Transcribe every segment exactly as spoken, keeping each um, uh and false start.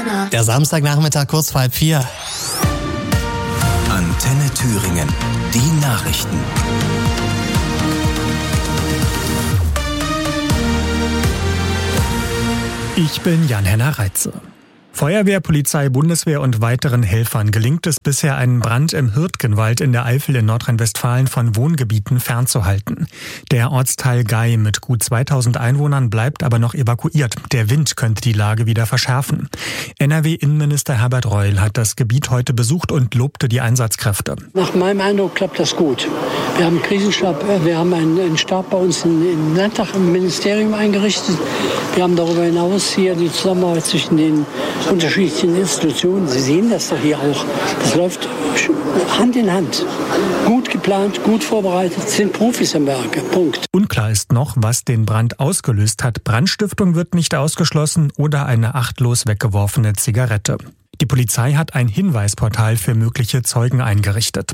Der Samstagnachmittag kurz vor halb vier. Antenne Thüringen. Die Nachrichten. Ich bin Jan-Henner Reitze. Feuerwehr, Polizei, Bundeswehr und weiteren Helfern gelingt es bisher, einen Brand im Hürtgenwald in der Eifel in Nordrhein-Westfalen von Wohngebieten fernzuhalten. Der Ortsteil Gei mit gut zweitausend Einwohnern bleibt aber noch evakuiert. Der Wind könnte die Lage wieder verschärfen. N R W-Innenminister Herbert Reul hat das Gebiet heute besucht und lobte die Einsatzkräfte. Nach meinem Eindruck klappt das gut. Wir haben einen Krisenstab, wir haben einen, einen Stab bei uns in, im Landtag, im Ministerium eingerichtet. Wir haben darüber hinaus hier die Zusammenarbeit zwischen den unterschiedlichen Institutionen. Sie sehen das doch hier auch. Das läuft Hand in Hand. Gut geplant, gut vorbereitet, sind Profis am Werke. Punkt. Unklar ist noch, was den Brand ausgelöst hat. Brandstiftung wird nicht ausgeschlossen oder eine achtlos weggeworfene Zigarette. Die Polizei hat ein Hinweisportal für mögliche Zeugen eingerichtet.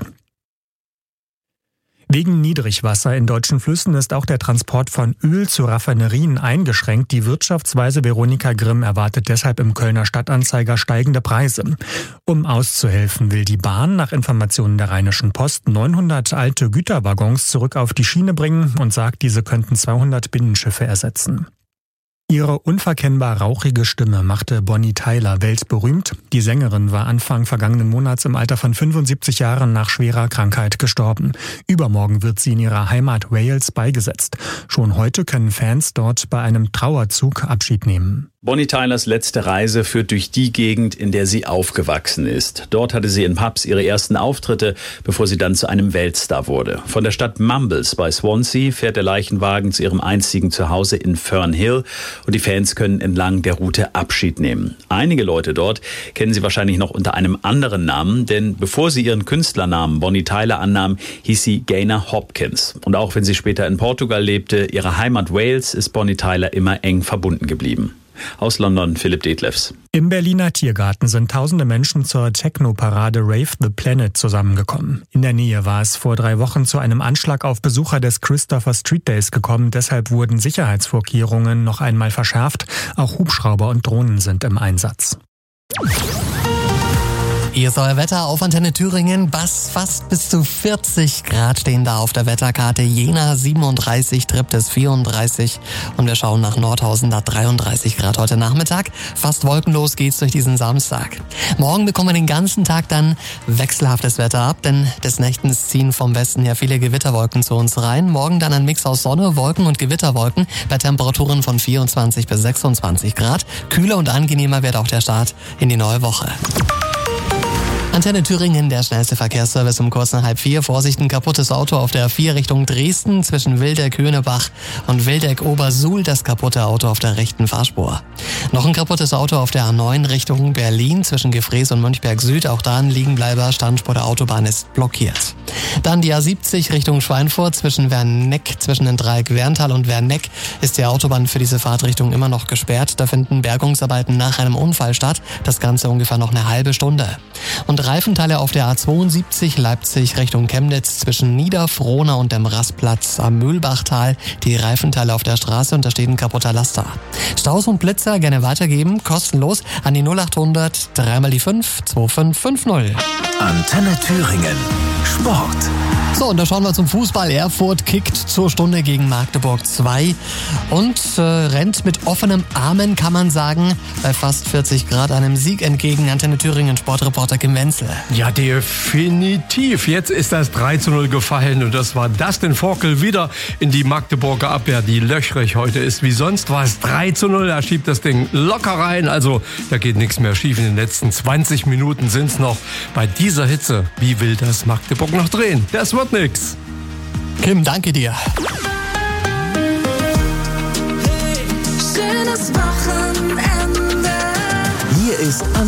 Wegen Niedrigwasser in deutschen Flüssen ist auch der Transport von Öl zu Raffinerien eingeschränkt. Die Wirtschaftsweise Veronika Grimm erwartet deshalb im Kölner Stadtanzeiger steigende Preise. Um auszuhelfen, will die Bahn nach Informationen der Rheinischen Post neunhundert alte Güterwaggons zurück auf die Schiene bringen und sagt, diese könnten zweihundert Binnenschiffe ersetzen. Ihre unverkennbar rauchige Stimme machte Bonnie Tyler weltberühmt. Die Sängerin war Anfang vergangenen Monats im Alter von fünfundsiebzig Jahren nach schwerer Krankheit gestorben. Übermorgen wird sie in ihrer Heimat Wales beigesetzt. Schon heute können Fans dort bei einem Trauerzug Abschied nehmen. Bonnie Tylers letzte Reise führt durch die Gegend, in der sie aufgewachsen ist. Dort hatte sie in Pubs ihre ersten Auftritte, bevor sie dann zu einem Weltstar wurde. Von der Stadt Mumbles bei Swansea fährt der Leichenwagen zu ihrem einzigen Zuhause in Fernhill und die Fans können entlang der Route Abschied nehmen. Einige Leute dort kennen sie wahrscheinlich noch unter einem anderen Namen, denn bevor sie ihren Künstlernamen Bonnie Tyler annahm, hieß sie Gaynor Hopkins. Und auch wenn sie später in Portugal lebte, ihrer Heimat Wales ist Bonnie Tyler immer eng verbunden geblieben. Aus London, Philipp Detlefs. Im Berliner Tiergarten sind tausende Menschen zur Techno-Parade Rave the Planet zusammengekommen. In der Nähe war es vor drei Wochen zu einem Anschlag auf Besucher des Christopher Street Days gekommen. Deshalb wurden Sicherheitsvorkehrungen noch einmal verschärft. Auch Hubschrauber und Drohnen sind im Einsatz. Hier ist euer Wetter auf Antenne Thüringen. Bass fast bis zu vierzig Grad stehen da auf der Wetterkarte. Jena siebenunddreißig, Triptis vierunddreißig und wir schauen nach Nordhausen, da dreiunddreißig Grad heute Nachmittag. Fast wolkenlos geht's durch diesen Samstag. Morgen bekommen wir den ganzen Tag dann wechselhaftes Wetter ab, denn des Nächtens ziehen vom Westen her viele Gewitterwolken zu uns rein. Morgen dann ein Mix aus Sonne, Wolken und Gewitterwolken bei Temperaturen von vierundzwanzig bis sechsundzwanzig Grad. Kühler und angenehmer wird auch der Start in die neue Woche. Antenne Thüringen, der schnellste Verkehrsservice um kurz nach halb vier. Vorsicht, ein kaputtes Auto auf der vier Richtung Dresden zwischen Wildeck-Höhnebach und Wildeck-Obersuhl. Das kaputte Auto auf der rechten Fahrspur. Noch ein kaputtes Auto auf der A neun Richtung Berlin zwischen Gefrees und Mönchberg Süd. Auch da ein Liegenbleiber. Standspur der Autobahn ist blockiert. Dann die A siebzig Richtung Schweinfurt zwischen Werneck, zwischen den Dreieck Werntal und Werneck ist die Autobahn für diese Fahrtrichtung immer noch gesperrt. Da finden Bergungsarbeiten nach einem Unfall statt. Das Ganze ungefähr noch eine halbe Stunde. Und Reifenteile auf der A zweiundsiebzig Leipzig Richtung Chemnitz zwischen Niederfrohna und dem Rastplatz am Mühlbachtal. Die Reifenteile auf der Straße und da steht ein kaputter Laster. Staus und Blitzer gerne weitergeben, kostenlos an die null achthundert drei mal die fünf zwei fünf fünf null. Antenne Thüringen. Sport. So, und da schauen wir zum Fußball. Erfurt kickt zur Stunde gegen Magdeburg zwei und äh, rennt mit offenem Armen, kann man sagen, bei fast vierzig Grad einem Sieg entgegen. Antenne Thüringen Sportreporter Kim Wenzel. Ja, definitiv. Jetzt ist das drei zu null gefallen und das war Dustin Forkel wieder in die Magdeburger Abwehr, die löchrig heute ist. Wie sonst war es drei zu null. Er schiebt das Ding locker rein. Also da geht nichts mehr schief. In den letzten zwanzig Minuten sind es noch. Bei dieser Hitze, wie will das Magdeburg noch drehen? Das wird nix. Kim, danke dir. Hey, schönes Wochenende. Hier ist